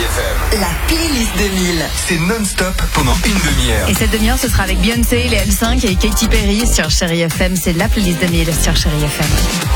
FM. La playlist 2000. C'est non-stop pendant une demi-heure. Et cette demi-heure, ce sera avec Beyoncé, les L5 et Katy Perry sur Chérie FM. C'est la playlist 2000 sur Chérie FM.